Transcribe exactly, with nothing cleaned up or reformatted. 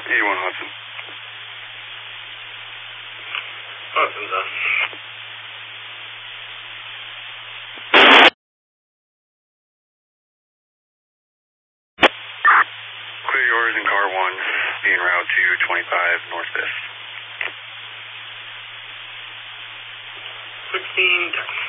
eighty-one Hudson. Hudson's on. Clear yours in car one, being route to twenty-five North Fifth. sixteen,